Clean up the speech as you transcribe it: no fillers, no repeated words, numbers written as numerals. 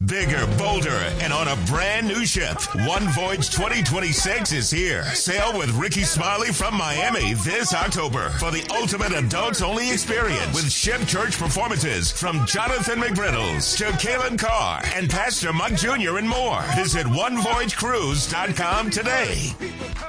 Bigger, bolder, and on a brand new ship. One Voyage 2026 is here. Sail with Ricky Smiley from Miami this October for the ultimate adults-only experience with ship church performances from Jonathan McGriddles to Kalen Carr and Pastor Mike Jr. and more. Visit onevoyagecruise.com today.